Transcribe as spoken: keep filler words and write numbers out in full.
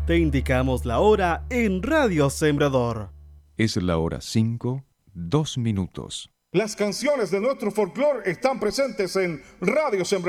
Te indicamos la hora en Radio Sembrador. Es la hora cinco, dos minutos. Las canciones de nuestro folclore están presentes en Radio Sembrador.